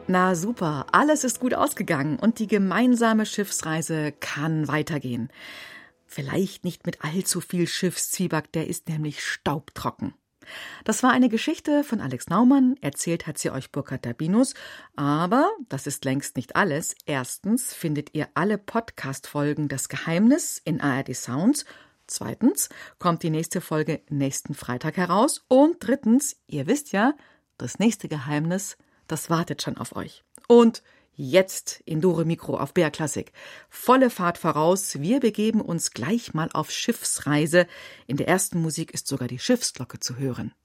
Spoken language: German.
Na super, alles ist gut ausgegangen und die gemeinsame Schiffsreise kann weitergehen. Vielleicht nicht mit allzu viel Schiffszwieback, der ist nämlich staubtrocken. Das war eine Geschichte von Alex Naumann, erzählt hat sie euch Burkhard Dabinus. Aber das ist längst nicht alles. Erstens findet ihr alle Podcast-Folgen Das Geheimnis in ARD Sounds. Zweitens kommt die nächste Folge nächsten Freitag heraus. Und drittens, ihr wisst ja, das nächste Geheimnis, das wartet schon auf euch. Und jetzt in Dore Mikro auf BR Klassik. Volle Fahrt voraus. Wir begeben uns gleich mal auf Schiffsreise. In der ersten Musik ist sogar die Schiffsglocke zu hören.